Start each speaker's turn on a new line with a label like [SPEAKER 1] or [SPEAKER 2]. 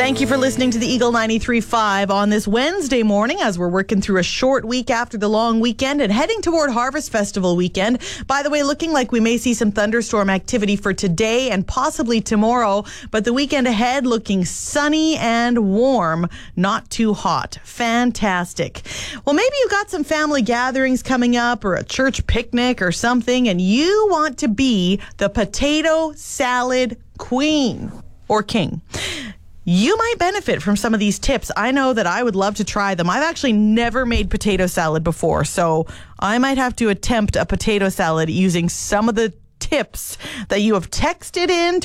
[SPEAKER 1] Thank you for listening to the Eagle 93.5 on this Wednesday morning as we're working through a short week after the long weekend and heading toward Harvest Festival weekend. By the way, looking like we may see some thunderstorm activity for today and possibly tomorrow, but the weekend ahead looking sunny and warm, not too hot. Fantastic. Well, maybe you've got some family gatherings coming up or a church picnic or something, and you want to be the potato salad queen or king. You might benefit from some of these tips. I know that I would love to try them. I've actually never made potato salad before, so I might have to attempt a potato salad using some of the tips that you have texted in